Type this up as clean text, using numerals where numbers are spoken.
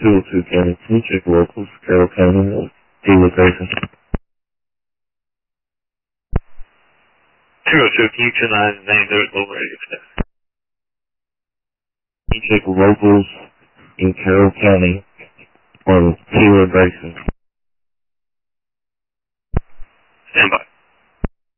202 County. Can you check locals, Carroll County, Taylor Grayson? 202, can you turn the name there at low radio staff? Can you check locals in Carroll County on Taylor Grayson? Stand by.